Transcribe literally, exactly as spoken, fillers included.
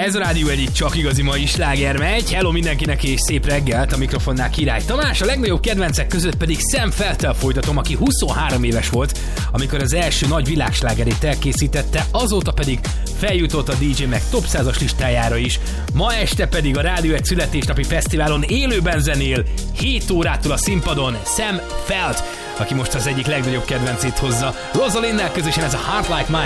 Ez a Rádió egyik csak igazi mai sláger megy. Hello mindenkinek és szép reggelt, a mikrofonnál Király Tamás, a legnagyobb kedvencek között pedig Sam Felttel folytatom, aki huszonhárom éves volt, amikor az első nagy világslágerét elkészítette, azóta pedig feljutott a dé dzsé Mag top százas listájára is. Ma este pedig a Rádió egy születésnapi fesztiválon élőben zenél, hét órától a színpadon Sam Felt, aki most az egyik legnagyobb kedvencét hozza. Rosalinnel közösen ez a Heart Like Mine.